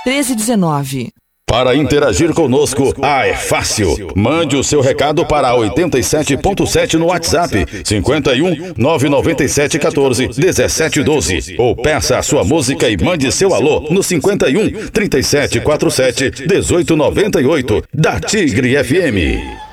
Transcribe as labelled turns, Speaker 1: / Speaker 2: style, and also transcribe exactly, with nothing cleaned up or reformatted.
Speaker 1: treze dezenove.
Speaker 2: Para interagir conosco, ah, é fácil. Mande o seu recado para oitenta e sete ponto sete no WhatsApp, cinquenta e um, nove nove sete, quatorze, dezessete, doze. Ou peça a sua música e mande seu alô no cinquenta e um, trinta e sete, quarenta e sete, dezoito, noventa e oito, da Tigre F M.